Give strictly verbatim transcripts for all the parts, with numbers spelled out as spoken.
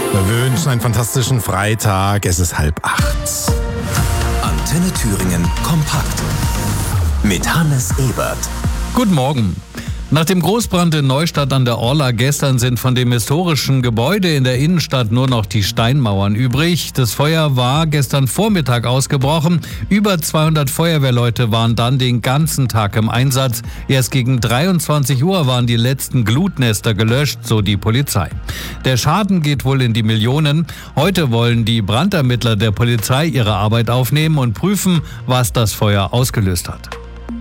Wir wünschen einen fantastischen Freitag. Es ist halb acht. Antenne Thüringen kompakt mit Hannes Ebert. Guten Morgen. Nach dem Großbrand in Neustadt an der Orla gestern sind von dem historischen Gebäude in der Innenstadt nur noch die Steinmauern übrig. Das Feuer war gestern Vormittag ausgebrochen. Über zweihundert Feuerwehrleute waren dann den ganzen Tag im Einsatz. Erst gegen dreiundzwanzig Uhr waren die letzten Glutnester gelöscht, so die Polizei. Der Schaden geht wohl in die Millionen. Heute wollen die Brandermittler der Polizei ihre Arbeit aufnehmen und prüfen, was das Feuer ausgelöst hat.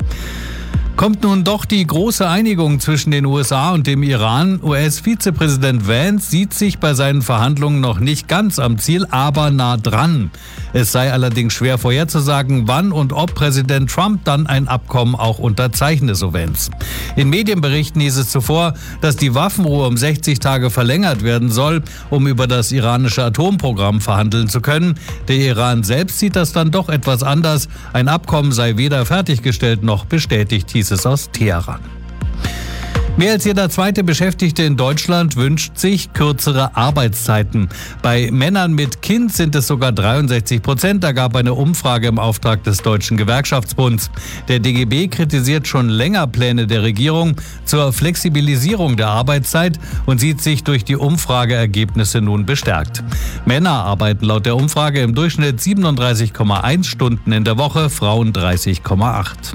Kommt nun doch die große Einigung zwischen den U S A und dem Iran? U S-Vizepräsident Vance sieht sich bei seinen Verhandlungen noch nicht ganz am Ziel, aber nah dran. Es sei allerdings schwer vorherzusagen, wann und ob Präsident Trump dann ein Abkommen auch unterzeichne, so Vance. In Medienberichten hieß es zuvor, dass die Waffenruhe um sechzig Tage verlängert werden soll, um über das iranische Atomprogramm verhandeln zu können. Der Iran selbst sieht das dann doch etwas anders. Ein Abkommen sei weder fertiggestellt noch bestätigt, hieß es aus Teheran. Mehr als jeder zweite Beschäftigte in Deutschland wünscht sich kürzere Arbeitszeiten. Bei Männern mit Kind sind es sogar dreiundsechzig Prozent, da gab eine Umfrage im Auftrag des Deutschen Gewerkschaftsbunds. Der D G B kritisiert schon länger Pläne der Regierung zur Flexibilisierung der Arbeitszeit und sieht sich durch die Umfrageergebnisse nun bestärkt. Männer arbeiten laut der Umfrage im Durchschnitt siebenunddreißig Komma eins Stunden in der Woche, Frauen dreißig Komma acht.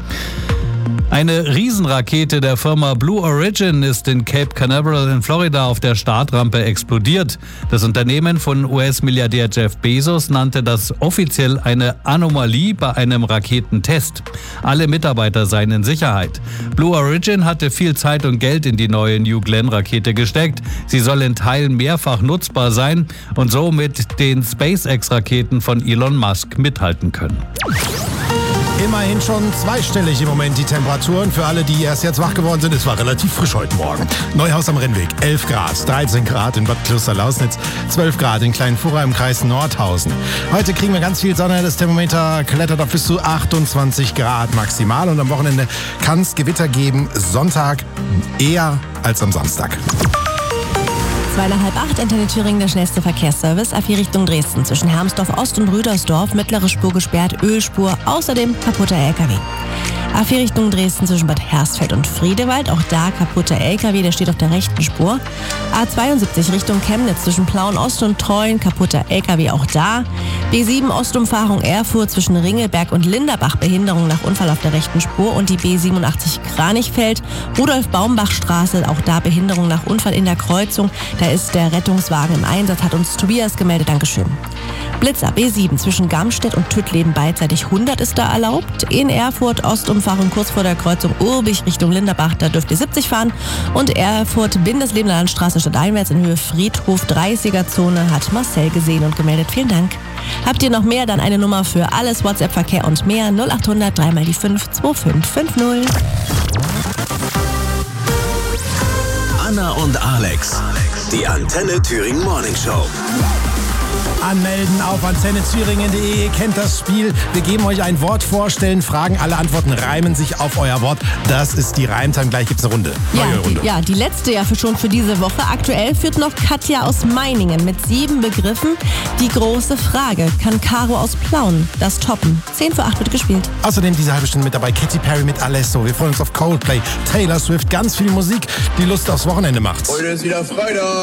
Eine Riesenrakete der Firma Blue Origin ist in Cape Canaveral in Florida auf der Startrampe explodiert. Das Unternehmen von U S-Milliardär Jeff Bezos nannte das offiziell eine Anomalie bei einem Raketentest. Alle Mitarbeiter seien in Sicherheit. Blue Origin hatte viel Zeit und Geld in die neue New Glenn-Rakete gesteckt. Sie soll in Teilen mehrfach nutzbar sein und so mit den SpaceX-Raketen von Elon Musk mithalten können. Immerhin schon zweistellig im Moment die Temperaturen. Für alle, die erst jetzt wach geworden sind, es war relativ frisch heute Morgen. Neuhaus am Rennweg, elf Grad, dreizehn Grad in Bad Kloster-Lausnitz, zwölf Grad in Kleinfurra im Kreis Nordhausen. Heute kriegen wir ganz viel Sonne, das Thermometer klettert auf bis zu achtundzwanzig Grad maximal. Und am Wochenende kann es Gewitter geben, Sonntag eher als am Samstag. Zweieinhalb acht, Antenne Thüringen, der schnellste Verkehrsservice. A vier Richtung Dresden. Zwischen Hermsdorf Ost und Rüdersdorf. Mittlere Spur gesperrt, Ölspur. Außerdem kaputter L K W. A vier Richtung Dresden zwischen Bad Hersfeld und Friedewald. Auch da kaputter L K W, der steht auf der rechten Spur. A zweiundsiebzig Richtung Chemnitz zwischen Plauen Ost und Treuen. Kaputter L K W auch da. B sieben Ostumfahrung Erfurt zwischen Ringelberg und Linderbach. Behinderung nach Unfall auf der rechten Spur. Und die B siebenundachtzig Kranichfeld. Rudolf-Baumbach-Straße. Auch da Behinderung nach Unfall in der Kreuzung. Da ist der Rettungswagen im Einsatz, hat uns Tobias gemeldet. Dankeschön. Blitzer B sieben zwischen Gamstedt und Tüttleben beidseitig hundert ist da erlaubt. In Erfurt Ostumfahrung kurz vor der Kreuzung Urbich Richtung Linderbach, da dürft ihr siebzig fahren. Und Erfurt Bindeslebener Landstraße stadteinwärts in Höhe Friedhof dreißiger Zone hat Marcel gesehen und gemeldet. Vielen Dank. Habt ihr noch mehr, dann eine Nummer für alles WhatsApp-Verkehr und mehr null acht hundert drei mal die fünf zwei fünf fünf null. Anna und Alex, die Antenne Thüringen Morning Show. Anmelden auf antenne thüringen punkt de, ihr kennt das Spiel. Wir geben euch ein Wort vorstellen, Fragen, alle Antworten reimen sich auf euer Wort. Das ist die Reimtime, gleich gibt's eine Runde. Ja, Neue Runde. Die, ja, die letzte ja für schon für diese Woche. Aktuell führt noch Katja aus Meiningen mit sieben Begriffen. Die große Frage, kann Caro aus Plauen das toppen? zehn vor acht wird gespielt. Außerdem diese halbe Stunde mit dabei Katy Perry mit Alesso. Wir freuen uns auf Coldplay, Taylor Swift, ganz viel Musik, die Lust aufs Wochenende macht. Heute ist wieder Freitag.